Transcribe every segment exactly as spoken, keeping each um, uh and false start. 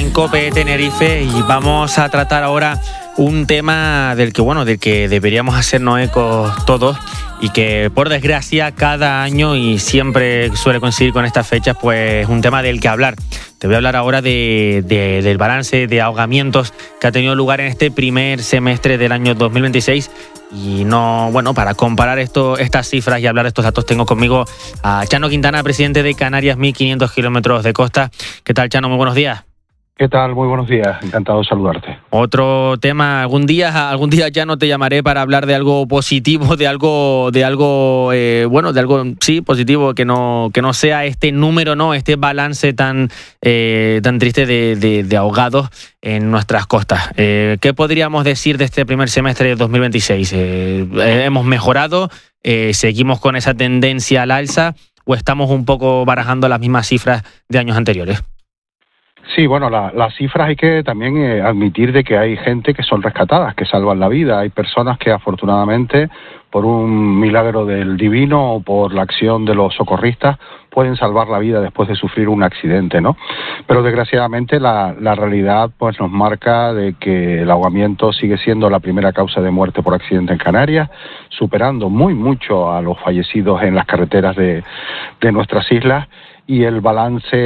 en COPE Tenerife y vamos a tratar ahora un tema del que, bueno, del que deberíamos hacernos eco todos y que, por desgracia, cada año y siempre suele coincidir con estas fechas, pues un tema del que hablar. Te voy a hablar ahora de, de, del balance de ahogamientos que ha tenido lugar en este primer semestre del año dos mil veintiséis. Y no, bueno, para comparar esto, estas cifras y hablar de estos datos, tengo conmigo a Chano Quintana, presidente de Canarias mil quinientos kilómetros de costa. ¿Qué tal, Chano? Muy buenos días. ¿Qué tal? Muy buenos días. Encantado de saludarte. Otro tema, algún día, algún día ya no te llamaré para hablar de algo positivo, de algo, de algo, eh, bueno, de algo sí positivo, que no, que no sea este número, no, este balance tan, eh, tan triste de, de, de ahogados en nuestras costas. Eh, ¿Qué podríamos decir de este primer semestre de dos mil veintiséis? Eh, eh, ¿Hemos mejorado? Eh, ¿Seguimos con esa tendencia al alza? ¿O estamos un poco barajando las mismas cifras de años anteriores? Sí, bueno, la, las cifras hay que también eh, admitir de que hay gente que son rescatadas, que salvan la vida. Hay personas que afortunadamente, por un milagro del divino o por la acción de los socorristas, pueden salvar la vida después de sufrir un accidente, ¿no? Pero desgraciadamente la, la realidad pues nos marca de que el ahogamiento sigue siendo la primera causa de muerte por accidente en Canarias, superando muy mucho a los fallecidos en las carreteras de, de nuestras islas. Y el balance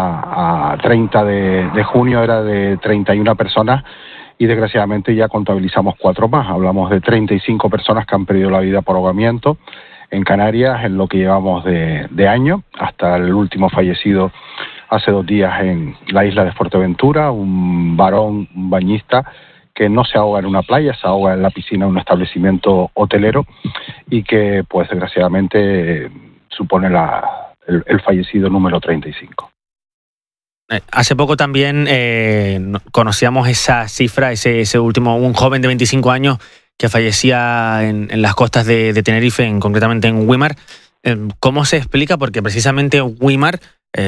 a, a treinta de junio era de treinta y una personas y desgraciadamente ya contabilizamos cuatro más. Hablamos de treinta y cinco personas que han perdido la vida por ahogamiento en Canarias en lo que llevamos de, de año, hasta el último fallecido hace dos días en la isla de Fuerteventura, un varón, un bañista, que no se ahoga en una playa, se ahoga en la piscina de un establecimiento hotelero y que pues desgraciadamente supone la... El, el fallecido número treinta y cinco. Hace poco también eh, conocíamos esa cifra, ese, ese último, un joven de veinticinco años que fallecía en, en las costas de, de Tenerife, en, concretamente en Güímar. Eh, ¿Cómo se explica? Porque precisamente Güímar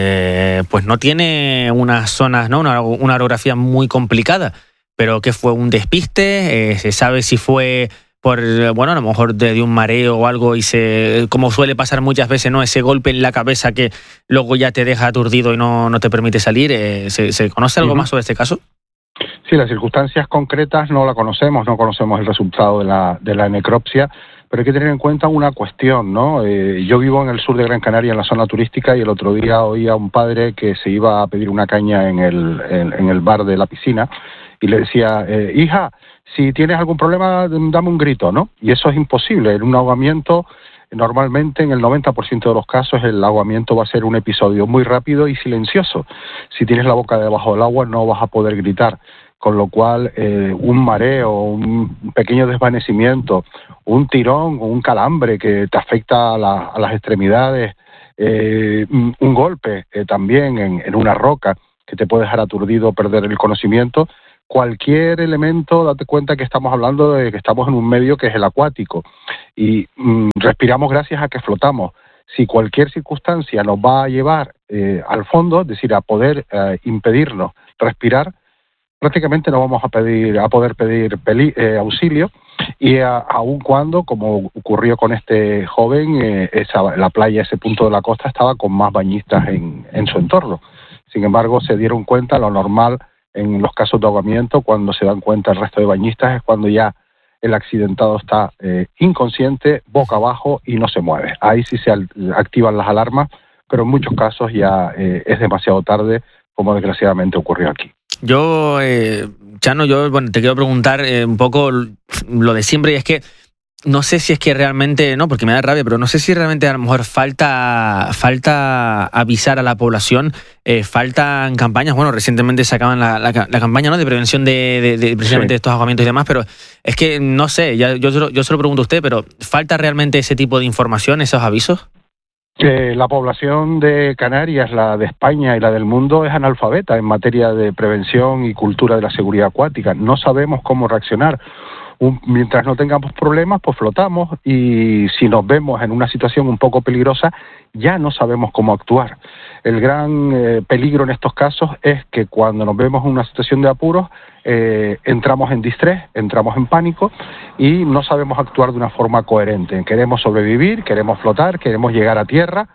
eh, pues no tiene unas zonas, ¿no? una, una orografía muy complicada, pero que fue un despiste. Eh, ¿se sabe si fue por, bueno, a lo mejor de, de un mareo o algo y se, como suele pasar muchas veces, ¿no? Ese golpe en la cabeza que luego ya te deja aturdido y no, no te permite salir? Eh, ¿se, ¿Se conoce algo uh-huh. más sobre este caso? Sí, las circunstancias concretas no la conocemos, no conocemos el resultado de la, de la necropsia, pero hay que tener en cuenta una cuestión, ¿no? Eh, yo vivo en el sur de Gran Canaria, en la zona turística, y el otro día oí a un padre que se iba a pedir una caña en el, en, en el bar de la piscina y le decía, eh, hija, si tienes algún problema, dame un grito, ¿no? Y eso es imposible. En un ahogamiento, normalmente en el noventa por ciento de los casos, el ahogamiento va a ser un episodio muy rápido y silencioso. Si tienes la boca debajo del agua, no vas a poder gritar. Con lo cual, eh, un mareo, un pequeño desvanecimiento, un tirón o un calambre que te afecta a, la, a las extremidades, eh, un golpe eh, también en, en una roca que te puede dejar aturdido o perder el conocimiento. Cualquier elemento, date cuenta que estamos hablando de que estamos en un medio que es el acuático y mm, respiramos gracias a que flotamos. Si cualquier circunstancia nos va a llevar eh, al fondo, es decir, a poder eh, impedirnos respirar, prácticamente no vamos a pedir a poder pedir peli, eh, auxilio y a, aun cuando, como ocurrió con este joven, eh, esa, la playa, ese punto de la costa estaba con más bañistas en, en su entorno. Sin embargo, se dieron cuenta, lo normal en los casos de ahogamiento, cuando se dan cuenta el resto de bañistas, es cuando ya el accidentado está eh, inconsciente, boca abajo y no se mueve. Ahí sí se activan las alarmas, pero en muchos casos ya eh, es demasiado tarde, como desgraciadamente ocurrió aquí. Yo, eh, Chano, yo bueno, te quiero preguntar eh, un poco lo de siempre, y es que no sé si es que realmente, no, porque me da rabia, pero no sé si realmente a lo mejor falta falta avisar a la población, eh, faltan campañas. Bueno, recientemente sacaban la, la, la campaña, ¿no?, de prevención de, de, de precisamente sí. estos ahogamientos y demás, pero es que no sé, ya, yo, yo se lo pregunto a usted, pero ¿falta realmente ese tipo de información, esos avisos? Eh, la población de Canarias, la de España y la del mundo es analfabeta en materia de prevención y cultura de la seguridad acuática. No sabemos cómo reaccionar. Un, mientras no tengamos problemas, pues flotamos, y si nos vemos en una situación un poco peligrosa, ya no sabemos cómo actuar. El gran eh, peligro en estos casos es que cuando nos vemos en una situación de apuros, eh, entramos en distrés, entramos en pánico y no sabemos actuar de una forma coherente. Queremos sobrevivir, queremos flotar, queremos llegar a tierra,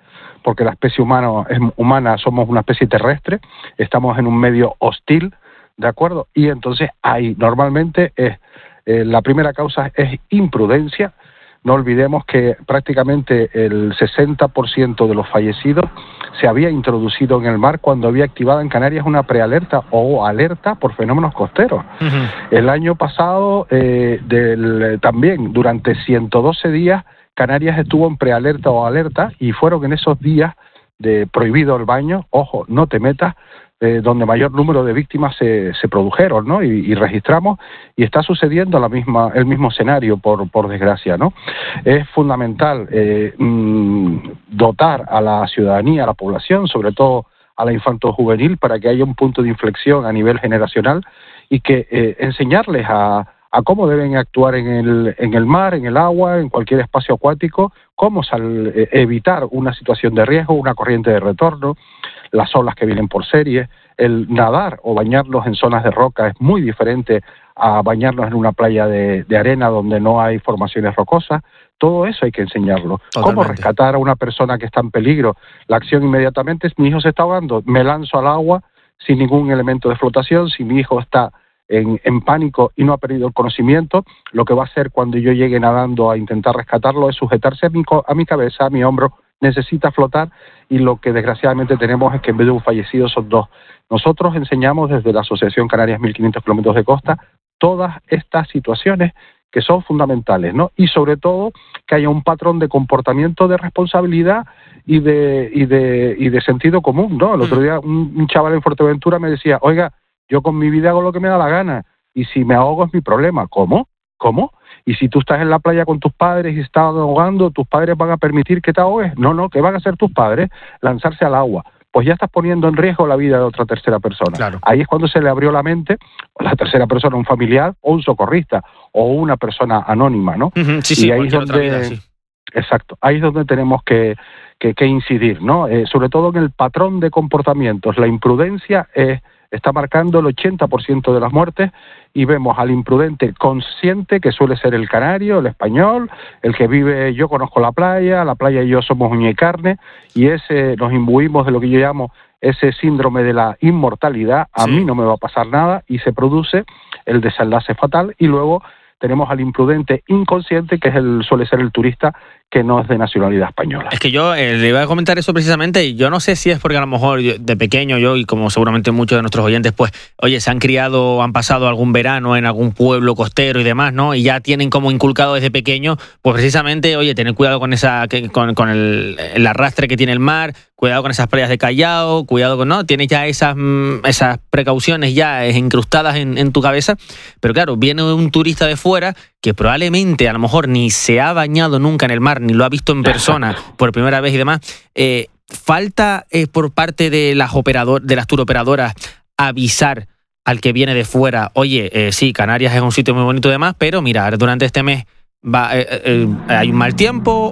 porque la especie humana, es, humana somos una especie terrestre, estamos en un medio hostil, ¿de acuerdo? Y entonces ahí normalmente es, eh, la primera causa es imprudencia. No olvidemos que prácticamente el sesenta por ciento de los fallecidos se había introducido en el mar cuando había activado en Canarias una prealerta o alerta por fenómenos costeros. Uh-huh. El año pasado, eh, del, también durante ciento doce días, Canarias estuvo en prealerta o alerta y fueron en esos días de prohibido el baño, ojo, no te metas, Eh, donde mayor número de víctimas se, se produjeron, ¿no? Y, y registramos, y está sucediendo la misma, el mismo escenario, por, por desgracia, ¿no? Es fundamental eh, mmm, dotar a la ciudadanía, a la población, sobre todo a la infanto-juvenil, para que haya un punto de inflexión a nivel generacional y que eh, enseñarles a, a cómo deben actuar en el, en el mar, en el agua, en cualquier espacio acuático, cómo sal, eh, evitar una situación de riesgo, una corriente de retorno, las olas que vienen por serie, el nadar o bañarlos en zonas de roca es muy diferente a bañarlos en una playa de, de arena donde no hay formaciones rocosas. Todo eso hay que enseñarlo. Totalmente. Cómo rescatar a una persona que está en peligro. La acción inmediatamente es: mi hijo se está ahogando, me lanzo al agua sin ningún elemento de flotación. Si mi hijo está en, en pánico y no ha perdido el conocimiento, lo que va a hacer cuando yo llegue nadando a intentar rescatarlo es sujetarse a mi, a mi cabeza, a mi hombro. Necesita flotar, y lo que desgraciadamente tenemos es que en vez de un fallecido son dos. Nosotros enseñamos desde la Asociación Canarias mil quinientos kilómetros de costa todas estas situaciones que son fundamentales, ¿no? Y sobre todo que haya un patrón de comportamiento de responsabilidad y de y de y de sentido común, ¿no? El otro día un, un chaval en Fuerteventura me decía: oiga, yo con mi vida hago lo que me da la gana y si me ahogo es mi problema. ¿Cómo? ¿Cómo? Y si tú estás en la playa con tus padres y estás ahogando, ¿tus padres van a permitir que te ahogues? No, no, ¿qué van a hacer tus padres? Lanzarse al agua. Pues ya estás poniendo en riesgo la vida de otra tercera persona. Claro. Ahí es cuando se le abrió la mente a la tercera persona, un familiar o un socorrista o una persona anónima, ¿no? Uh-huh. Sí, sí, y ahí es donde, vida, sí. Exacto, ahí es donde tenemos que, que, que incidir, ¿no? Eh, sobre todo en el patrón de comportamientos. La imprudencia es... está marcando el ochenta por ciento de las muertes, y vemos al imprudente consciente, que suele ser el canario, el español, el que vive, yo conozco la playa, la playa y yo somos uña y carne, y ese nos imbuimos de lo que yo llamo ese síndrome de la inmortalidad. A sí. mí no me va a pasar nada, y se produce el desenlace fatal, y luego tenemos al imprudente inconsciente, que es el suele ser el turista que no es de nacionalidad española. Es que yo eh, le iba a comentar eso precisamente, y yo no sé si es porque a lo mejor yo, de pequeño yo, y como seguramente muchos de nuestros oyentes, pues, oye, se han criado, han pasado algún verano en algún pueblo costero y demás, ¿no? Y ya tienen como inculcado desde pequeño, pues precisamente, oye, tener cuidado con esa, con, con el, el arrastre que tiene el mar, cuidado con esas playas de Callao, cuidado con, ¿no? Tienes ya esas, esas precauciones ya incrustadas en, en tu cabeza, pero claro, viene un turista de fuera que probablemente a lo mejor ni se ha bañado nunca en el mar, ni lo ha visto en persona por primera vez y demás. Eh, ¿Falta eh, por parte de las operador, de las turoperadoras avisar al que viene de fuera: oye, eh, sí, Canarias es un sitio muy bonito y demás, pero mira, durante este mes va, eh, eh, hay un mal tiempo,